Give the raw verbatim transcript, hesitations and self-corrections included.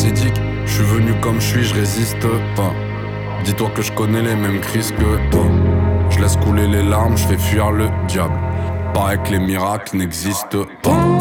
acidique. Je suis venu comme je suis, je résiste pas. Dis-toi que je connais les mêmes crises que toi. Je laisse couler les larmes, je fais fuir le diable. Paraît que les miracles n'existent pas.